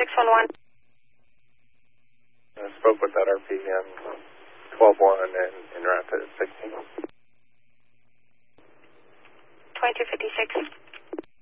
611. I spoke with that RPM 12-1 and Rapid 16. 2256.